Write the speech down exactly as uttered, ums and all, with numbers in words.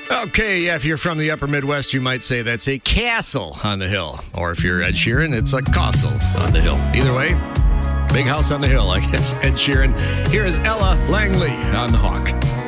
Okay, yeah, if you're from the upper Midwest, you might say that's a castle on the hill. Or if you're Ed Sheeran, it's a castle on the hill. Either way, big house on the hill, I guess. Ed Sheeran. Here is Ella Langley on the Hawk.